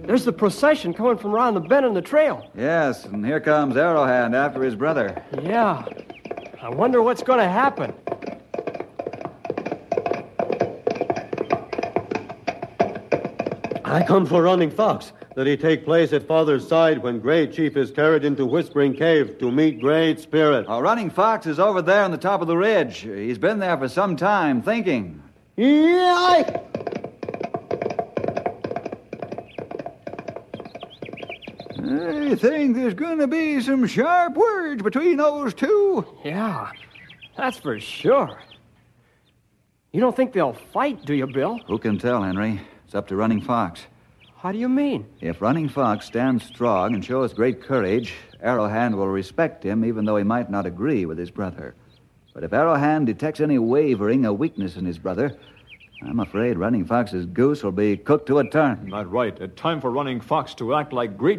There's the procession coming from around the bend in the trail. Yes, and here comes Arrowhand after his brother. Yeah. I wonder what's going to happen. I come for Running Fox, that he take place at father's side when Great Chief is carried into Whispering Cave to meet Great Spirit. Running Fox is over there on the top of the ridge. He's been there for some time, thinking. Yeah! I think there's going to be some sharp words between those two. Yeah, that's for sure. You don't think they'll fight, do you, Bill? Who can tell, Henry? It's up to Running Fox. How do you mean? If Running Fox stands strong and shows great courage, Arrowhand will respect him even though he might not agree with his brother. But if Arrowhand detects any wavering, a weakness in his brother, I'm afraid Running Fox's goose will be cooked to a turn. Not right. Time for Running Fox to act like Great